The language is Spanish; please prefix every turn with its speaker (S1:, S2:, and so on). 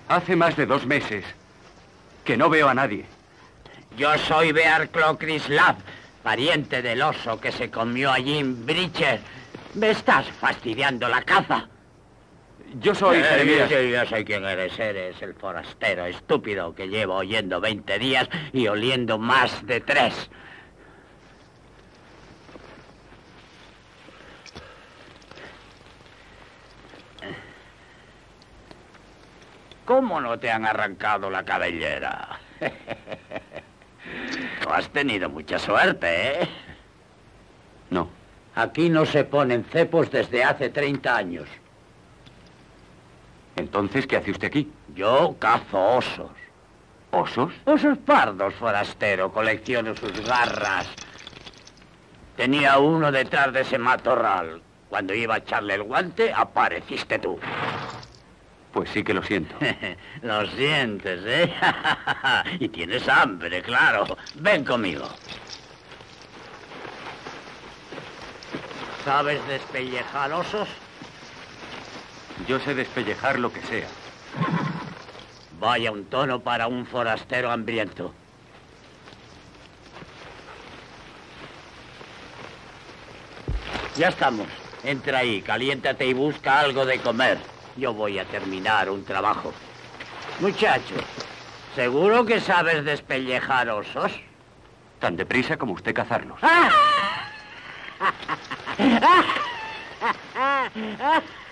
S1: Hace más de 2 meses que no veo a nadie.
S2: Yo soy Bearclaw-Krislav, pariente del oso que se comió a Jim Bridger. Me estás fastidiando la caza.
S1: Yo soy Jeremías.
S2: Sí, yo sé quién eres. Eres el forastero estúpido que llevo oyendo 20 días y oliendo más de 3. ¿Cómo no te han arrancado la cabellera? No has tenido mucha suerte, ¿eh?
S1: No.
S2: Aquí no se ponen cepos desde hace 30 años.
S1: Entonces, ¿qué hace usted aquí?
S2: Yo cazo osos.
S1: ¿Osos?
S2: Osos pardos, forastero. Colecciono sus garras. Tenía uno detrás de ese matorral. Cuando iba a echarle el guante, apareciste tú.
S1: Pues sí que lo siento.
S2: Lo sientes, ¿eh? Y tienes hambre, claro. Ven conmigo. ¿Sabes despellejar osos?
S1: Yo sé despellejar lo que sea.
S2: Vaya un tono para un forastero hambriento. Ya estamos. Entra ahí, caliéntate y busca algo de comer. Yo voy a terminar un trabajo. Muchacho, ¿seguro que sabes despellejar osos?
S1: Tan deprisa como usted cazarlos.
S2: ¡Ah!